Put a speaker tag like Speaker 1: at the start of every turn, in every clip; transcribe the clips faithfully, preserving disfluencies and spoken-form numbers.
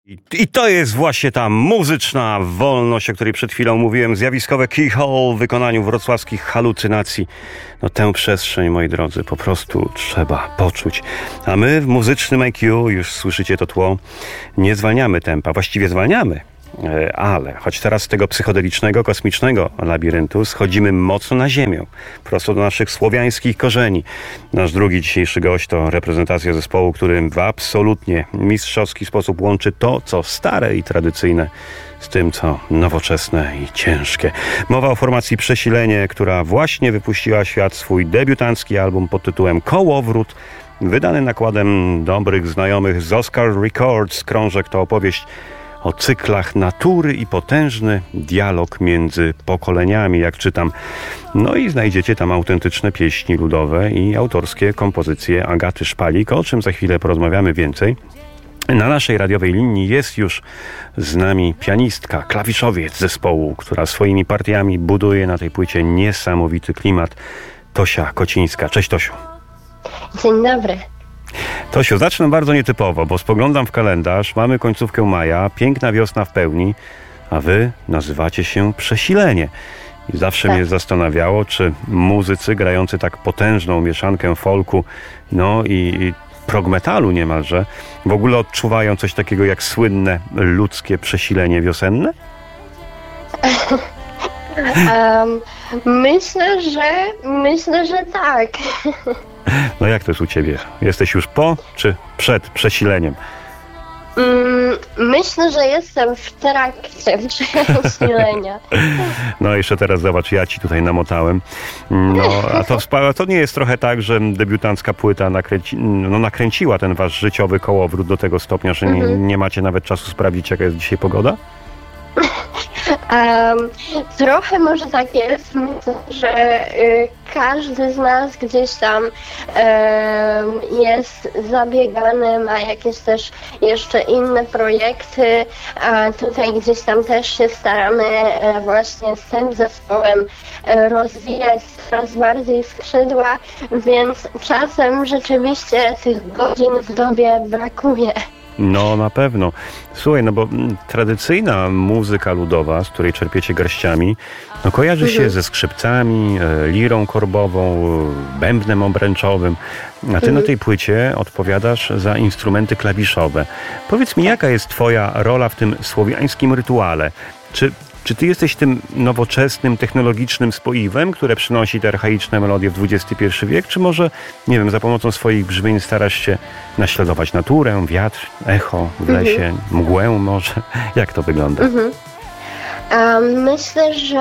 Speaker 1: I, I to jest właśnie ta muzyczna wolność, o której przed chwilą mówiłem, zjawiskowe keyhole w wykonaniu wrocławskich halucynacji. No tę przestrzeń, moi drodzy, po prostu trzeba poczuć. A my w muzycznym I Q, już słyszycie to tło, nie zwalniamy tempa, właściwie zwalniamy. Ale choć teraz z tego psychodelicznego, kosmicznego labiryntu schodzimy mocno na ziemię, prosto do naszych słowiańskich korzeni. Nasz drugi dzisiejszy gość to reprezentacja zespołu, który w absolutnie mistrzowski sposób łączy to, co stare i tradycyjne, z tym, co nowoczesne i ciężkie. Mowa o formacji Przesilenie, która właśnie wypuściła w świat swój debiutancki album pod tytułem Kołowrót, wydany nakładem dobrych znajomych z Oscar Records. Krążek to opowieść o cyklach natury i potężny dialog między pokoleniami, jak czytam. No i znajdziecie tam autentyczne pieśni ludowe i autorskie kompozycje Agaty Szpalik, o czym za chwilę porozmawiamy więcej. Na naszej radiowej linii jest już z nami pianistka, klawiszowiec zespołu, która swoimi partiami buduje na tej płycie niesamowity klimat. Tosia Kocińska. Cześć, Tosiu.
Speaker 2: Dzień dobry.
Speaker 1: Tosiu, zacznę bardzo nietypowo, bo spoglądam w kalendarz, mamy końcówkę maja, piękna wiosna w pełni, a wy nazywacie się Przesilenie. I zawsze tak mnie zastanawiało, czy muzycy grający tak potężną mieszankę folku, no i, i prog metalu niemalże, w ogóle odczuwają coś takiego jak słynne ludzkie przesilenie wiosenne?
Speaker 2: um, myślę, że myślę, że tak.
Speaker 1: No jak to jest u ciebie? Jesteś już po czy przed przesileniem?
Speaker 2: Mm, myślę, że jestem w trakcie przesilenia.
Speaker 1: No jeszcze teraz zobacz, ja ci tutaj namotałem. No, a to, to nie jest trochę tak, że debiutancka płyta nakręci, no, nakręciła ten wasz życiowy kołowrót do tego stopnia, że nie, nie macie nawet czasu sprawdzić, jaka jest dzisiaj pogoda?
Speaker 2: Um, trochę może tak jest, myślę, że y, każdy z nas gdzieś tam y, jest zabiegany, ma jakieś też jeszcze inne projekty, a tutaj gdzieś tam też się staramy y, właśnie z tym zespołem y, rozwijać coraz bardziej skrzydła, więc czasem rzeczywiście tych godzin w dobie brakuje.
Speaker 1: No na pewno. Słuchaj, no bo m, tradycyjna muzyka ludowa, z której czerpiecie garściami, no kojarzy się mhm. ze skrzypcami, e, lirą korbową, e, bębnem obręczowym. A ty mhm. na tej płycie odpowiadasz za instrumenty klawiszowe. Powiedz mi, jaka jest twoja rola w tym słowiańskim rytuale? Czy Czy ty jesteś tym nowoczesnym, technologicznym spoiwem, które przynosi te archaiczne melodie w dwudziesty pierwszy wiek? Czy może, nie wiem, za pomocą swoich brzmień starasz się naśladować naturę, wiatr, echo w lesie, mhm. mgłę może? Jak to wygląda? Mhm.
Speaker 2: Um, myślę, że,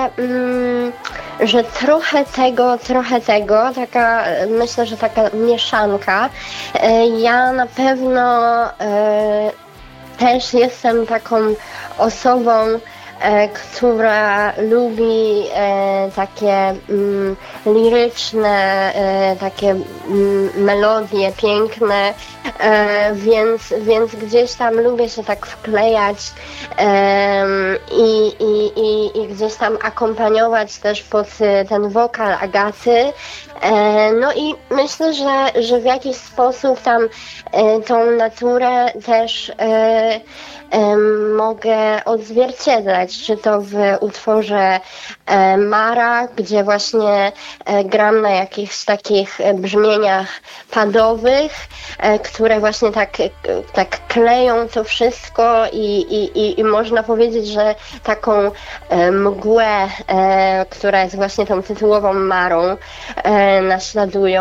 Speaker 2: um, że trochę tego, trochę tego, taka, myślę, że taka mieszanka. E, ja na pewno e, też jestem taką osobą, E, która lubi e, takie mm, liryczne, e, takie mm, melodie piękne, e, więc, więc gdzieś tam lubię się tak wklejać e, i, i, i, i gdzieś tam akompaniować też pod ten wokal Agaty. E, no i myślę, że, że w jakiś sposób tam e, tą naturę też e, e, mogę odzwierciedlać, czy to w utworze e, Mara, gdzie właśnie e, gram na jakichś takich brzmieniach padowych, e, które właśnie tak, e, tak kleją to wszystko i, i, i, i można powiedzieć, że taką e, mgłę, e, która jest właśnie tą tytułową Marą, e, naśladują.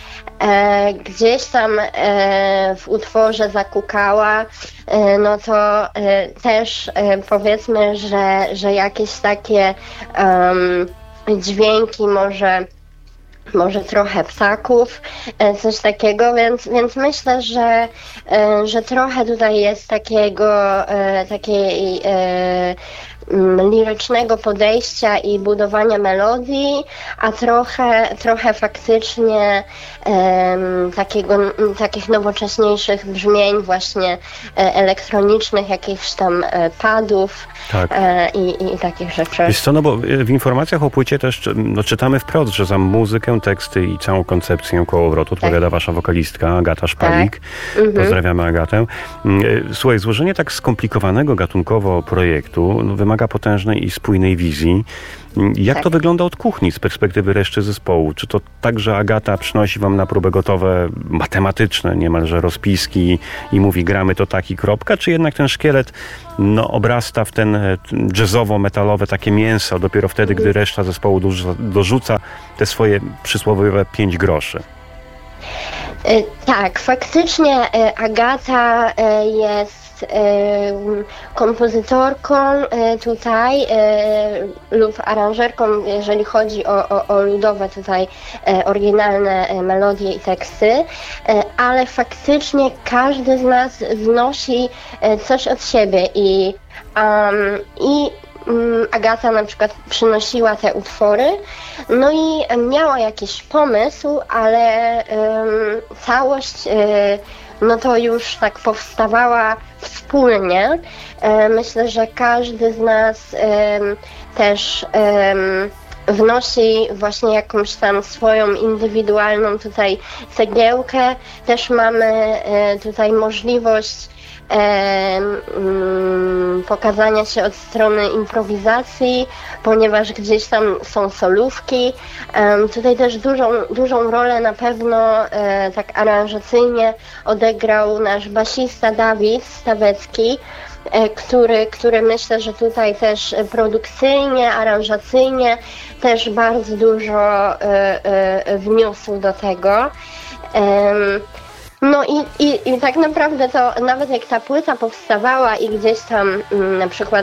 Speaker 2: E, gdzieś tam e, w utworze Zakukała, e, no to e, też e, powiedzmy, że, że jakieś takie um, dźwięki może może trochę ptaków, e, coś takiego, więc, więc myślę, że, e, że trochę tutaj jest takiego, e, takiej e, mm, lirycznego podejścia i budowania melodii, a trochę, trochę faktycznie em, takiego, takich nowocześniejszych brzmień właśnie e, elektronicznych, jakichś tam e, padów
Speaker 1: Tak.
Speaker 2: e, i, i takich rzeczy.
Speaker 1: Wiesz co, no bo w informacjach o płycie też no, czytamy wprost, że za muzykę, teksty i całą koncepcję Kołowrotu odpowiada tak. wasza wokalistka Agata Szpalik. Tak. Mhm. Pozdrawiamy Agatę. Słuchaj, złożenie tak skomplikowanego gatunkowo projektu no, wymaga potężnej i spójnej wizji. Jak tak. to wygląda od kuchni z perspektywy reszty zespołu? Czy to tak, że Agata przynosi wam na próbę gotowe, matematyczne niemalże rozpiski i mówi gramy to tak i kropka? Czy jednak ten szkielet no, obrasta w ten jazzowo-metalowe takie mięso dopiero wtedy, gdy reszta zespołu dorzuca, dorzuca te swoje przysłowiowe pięć groszy?
Speaker 2: Tak, faktycznie Agata jest kompozytorką tutaj lub aranżerką, jeżeli chodzi o, o, o ludowe tutaj oryginalne melodie i teksty, ale faktycznie każdy z nas wnosi coś od siebie i, um, i Agata na przykład przynosiła te utwory, no i miała jakiś pomysł, ale um, całość um, no to już tak powstawała wspólnie. Um, myślę, że każdy z nas um, też um, wnosi właśnie jakąś tam swoją indywidualną tutaj cegiełkę. Też mamy um, tutaj możliwość E, mm, pokazania się od strony improwizacji, ponieważ gdzieś tam są solówki. E, tutaj też dużą, dużą rolę na pewno e, tak aranżacyjnie odegrał nasz basista Dawid Stawecki, e, który, który myślę, że tutaj też produkcyjnie, aranżacyjnie też bardzo dużo e, e, wniósł do tego. E, No i, i, i tak naprawdę to nawet jak ta płyta powstawała i gdzieś tam m, na przykład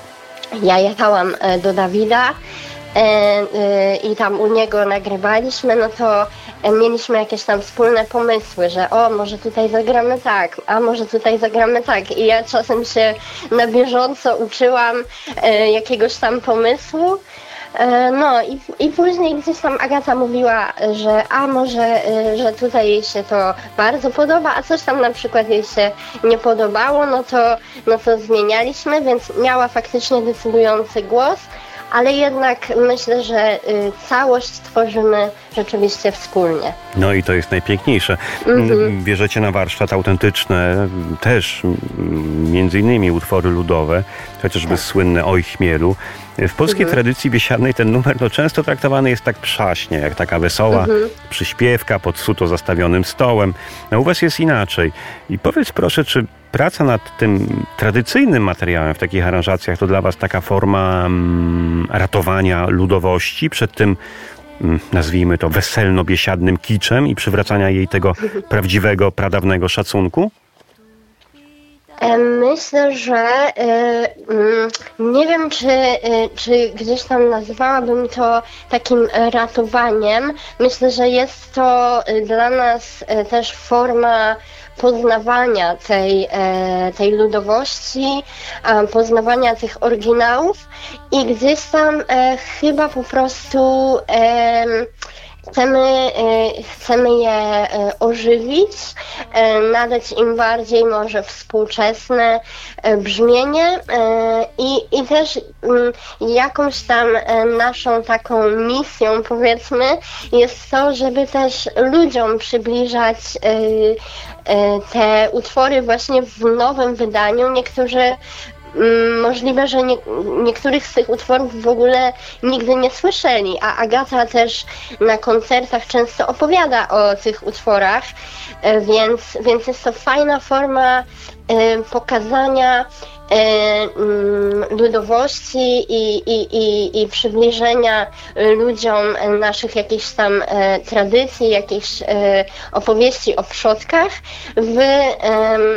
Speaker 2: ja jechałam e, do Dawida e, e, i tam u niego nagrywaliśmy, no to e, mieliśmy jakieś tam wspólne pomysły, że o, może tutaj zagramy tak, a może tutaj zagramy tak i ja czasem się na bieżąco uczyłam e, jakiegoś tam pomysłu. No i, i później gdzieś tam Agata mówiła, że a może, że tutaj jej się to bardzo podoba, a coś tam na przykład jej się nie podobało, no to, no to zmienialiśmy, więc miała faktycznie decydujący głos, ale jednak myślę, że y, całość tworzymy rzeczywiście wspólnie.
Speaker 1: No i to jest najpiękniejsze. Mhm. Bierzecie na warsztat autentyczne też między innymi utwory ludowe, chociażby tak. słynne Oj chmielu. W polskiej mhm. tradycji biesiadnej ten numer no, często traktowany jest tak przaśnie, jak taka wesoła mhm. przyśpiewka pod suto zastawionym stołem. No, u was jest inaczej. I powiedz proszę, czy praca nad tym tradycyjnym materiałem w takich aranżacjach to dla was taka forma mm, ratowania ludowości przed tym, mm, nazwijmy to, weselno-biesiadnym kiczem i przywracania jej tego mhm. prawdziwego, pradawnego szacunku?
Speaker 2: Myślę, że nie wiem, czy, czy gdzieś tam nazwałabym to takim ratowaniem. Myślę, że jest to dla nas też forma poznawania tej, tej ludowości, poznawania tych oryginałów i gdzieś tam chyba po prostu Chcemy, chcemy je ożywić, nadać im bardziej może współczesne brzmienie i, i też jakąś tam naszą taką misją, powiedzmy, jest to, żeby też ludziom przybliżać te utwory właśnie w nowym wydaniu. Niektórzy Możliwe, że nie, niektórych z tych utworów w ogóle nigdy nie słyszeli, a Agata też na koncertach często opowiada o tych utworach, więc, więc jest to fajna forma pokazania ludowości i, i, i, i przybliżenia ludziom naszych jakichś tam tradycji, jakichś opowieści o przodkach w, w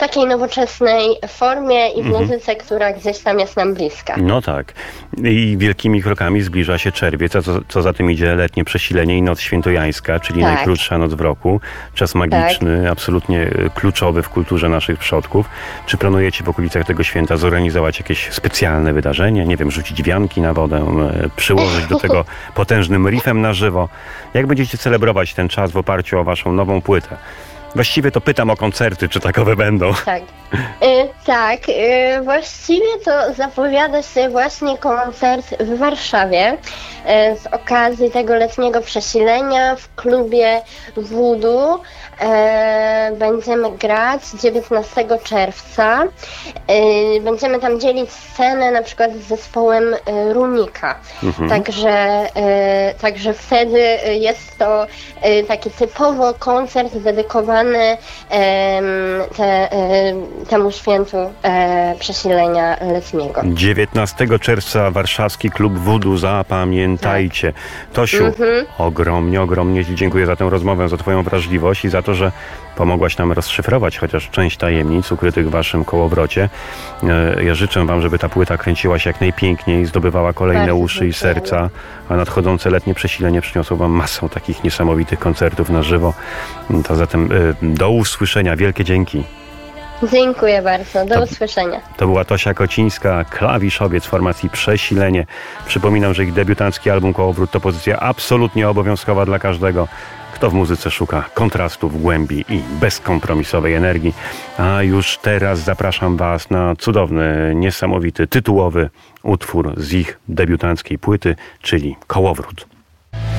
Speaker 2: takiej nowoczesnej formie i w
Speaker 1: Mhm.
Speaker 2: muzyce, która gdzieś tam jest nam bliska.
Speaker 1: No tak. I wielkimi krokami zbliża się czerwiec, a co, co za tym idzie letnie przesilenie i noc świętojańska, czyli
Speaker 2: Tak.
Speaker 1: najkrótsza noc w roku. Czas magiczny, absolutnie e, kluczowy w kulturze naszych przodków. Czy planujecie w okolicach tego święta zorganizować jakieś specjalne wydarzenie? Nie wiem, rzucić wianki na wodę, e, przyłożyć do tego potężnym riffem na żywo? Jak będziecie celebrować ten czas w oparciu o waszą nową płytę? Właściwie to pytam o koncerty, czy takowe będą.
Speaker 2: Tak, y, tak. Y, właściwie to zapowiada się właśnie koncert w Warszawie y, z okazji tego letniego przesilenia w klubie Voodoo. Y, będziemy grać dziewiętnastego czerwca. Y, będziemy tam dzielić scenę na przykład z zespołem y, Runika.
Speaker 1: Mhm.
Speaker 2: Także, y, także wtedy jest to y, taki typowo koncert dedykowany em, te, em, temu świętu e, przesilenia letniego.
Speaker 1: dziewiętnastego czerwca warszawski klub Voodoo, zapamiętajcie. Tosiu,
Speaker 2: Mhm.
Speaker 1: ogromnie, ogromnie Ci dziękuję za tę rozmowę, za Twoją wrażliwość i za to, że pomogłaś nam rozszyfrować chociaż część tajemnic ukrytych w Waszym kołowrocie. E, Ja życzę Wam, żeby ta płyta kręciła się jak najpiękniej, zdobywała kolejne
Speaker 2: Bardzo
Speaker 1: uszy i
Speaker 2: dziękujemy.
Speaker 1: serca, a nadchodzące letnie przesilenie przyniosło Wam masę takich niesamowitych koncertów na żywo. To zatem e, do usłyszenia. Wielkie dzięki.
Speaker 2: Dziękuję bardzo. Do
Speaker 1: To-
Speaker 2: usłyszenia.
Speaker 1: To była Tosia Kocińska, klawiszowiec formacji Przesilenie. Przypominam, że ich debiutancki album Kołowrót to pozycja absolutnie obowiązkowa dla każdego, kto w muzyce szuka kontrastów, głębi i bezkompromisowej energii. A już teraz zapraszam Was na cudowny, niesamowity, tytułowy utwór z ich debiutanckiej płyty, czyli Kołowrót.